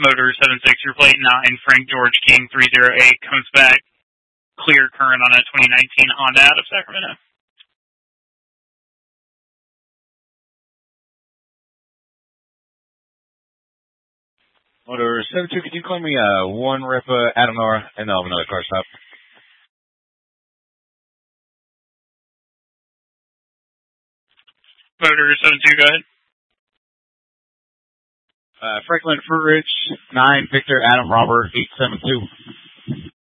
Motor 76, your plate 9, Frank George King 308 comes back clear current on a 2019 Honda out of Sacramento. Motor 72, could you claim me one rep Adam Nora, and I'll have another car stop. Motor 72, go ahead. Franklin Fruit Ridge 9, Victor Adam Robert 872.